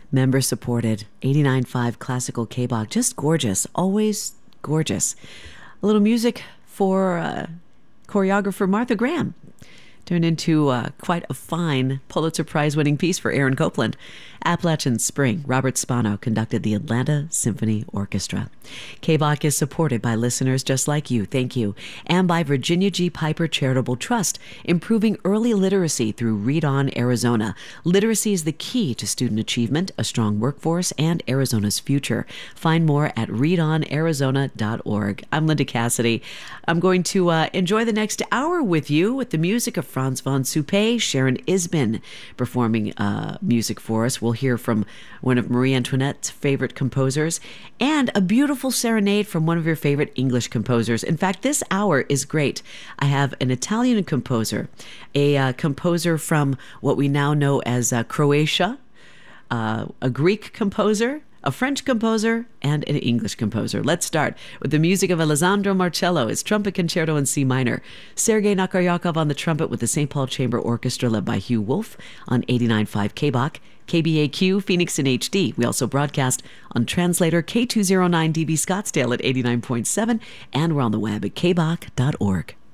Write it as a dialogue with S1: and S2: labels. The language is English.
S1: Member supported, 89.5 Classical KBOG. Just gorgeous, always gorgeous. A little music for choreographer Martha Graham. Turned into quite a fine Pulitzer Prize-winning piece for Aaron Copland. Appalachian Spring, Robert Spano conducted the Atlanta Symphony Orchestra. KBOC is supported by listeners just like you, thank you, and by Virginia G. Piper Charitable Trust, improving early literacy through Read On Arizona. Literacy is the key to student achievement, a strong workforce, and Arizona's future. Find more at readonarizona.org. I'm Linda Cassidy. I'm going to enjoy the next hour with you with the music of Franz von Suppé, Sharon Isbin performing music for us. We'll hear from one of Marie Antoinette's favorite composers and a beautiful serenade from one of your favorite English composers. In fact, this hour is great. I have an Italian composer, a composer from what we now know as Croatia, a Greek composer, a French composer, and an English composer. Let's start with the music of Alessandro Marcello, his trumpet concerto in C minor. Sergei Nakaryakov on the trumpet with the St. Paul Chamber Orchestra led by Hugh Wolf on 89.5 KBOC, KBAQ, Phoenix in HD. We also broadcast on translator K209DB Scottsdale at 89.7, and we're on the web at kbok.org.